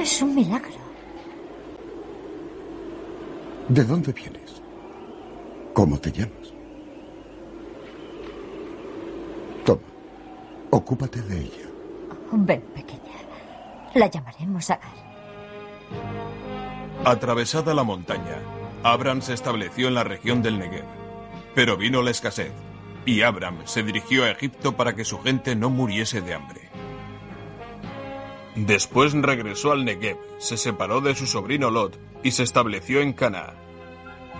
Es un milagro. ¿De dónde vienes? ¿Cómo te llamas? Toma, ocúpate de ella. Ven, pequeña. La llamaremos Agar. Atravesada la montaña, Abram se estableció en la región del Negev. Pero vino la escasez, y Abram se dirigió a Egipto para que su gente no muriese de hambre. Después regresó al Negev, se separó de su sobrino Lot y se estableció en Canaán.